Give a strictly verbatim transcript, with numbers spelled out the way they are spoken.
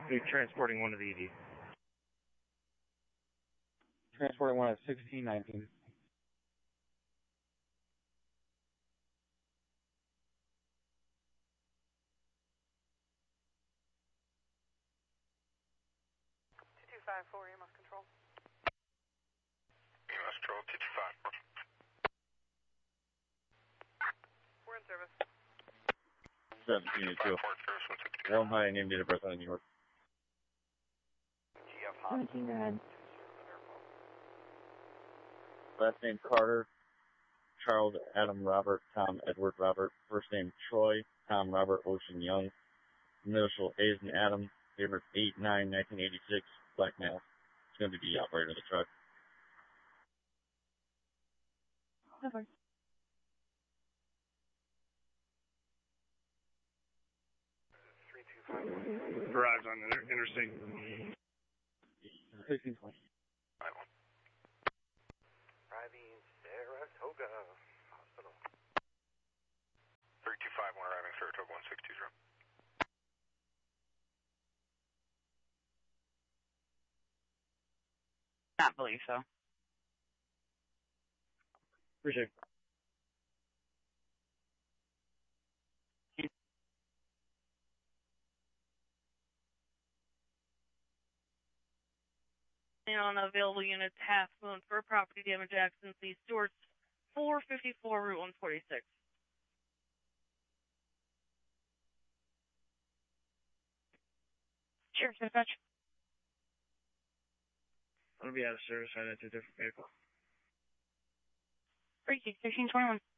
You're transporting one to the E D. Transporting one at sixteen nineteen. two two five four, E M S control. E M S control, two two five four. We're in service. seventeen two. Warm high name date of birth on New York. seventeen, go ahead. Last name Carter, Charles Adam Robert, Tom Edward Robert. First name Troy, Tom Robert Ocean Young. Initial Hayes and Adam. Date of birth eight nine nineteen eighty-six. Black male. It's going to be the operator of the truck. Over. three two five one. Arrives on the interstate. sixteen twenty. five one. Arriving Saratoga Hospital. three two five one arriving Saratoga one six two zero. Not believe so. Appreciate it. And on available units, half moon for property damage accident, see Stewart's four fifty-four Route one forty-six. Sure, dispatch. I'm going to be out of service. I had to a different vehicle. Freaky, sixteen twenty-one.